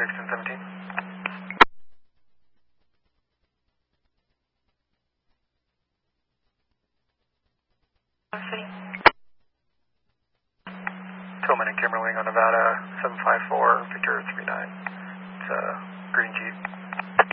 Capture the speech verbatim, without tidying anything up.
six and seventeen. City. Tillman and Kimmerling on Nevada, seven five four, Victor three nine. It's a green Jeep.